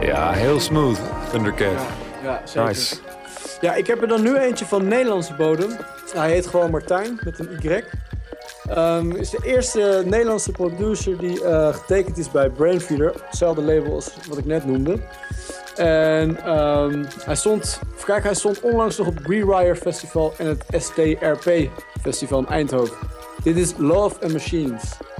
Ja, heel smooth, Thundercat. Ja, zeker. Nice. Ja, ik heb er dan nu eentje van Nederlandse bodem. Hij heet gewoon Martijn, met een Y. Is de eerste Nederlandse producer die getekend is bij Brainfeeder. Hetzelfde label als wat ik net noemde. En hij stond onlangs nog op het Rewire Festival en het STRP Festival in Eindhoven. Dit is Love and Machines.